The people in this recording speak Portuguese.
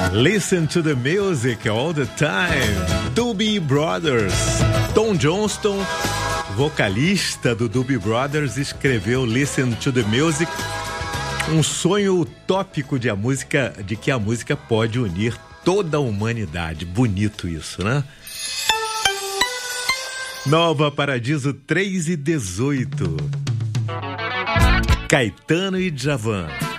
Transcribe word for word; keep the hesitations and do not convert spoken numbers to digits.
Listen to the music all the time. Doobie Brothers. Tom Johnston, vocalista do Doobie Brothers, escreveu Listen to the Music, um sonho utópico de, a música, de que a música pode unir toda a humanidade. Bonito isso, né? Nova Paradiso três e dezoito. Caetano e Djavan.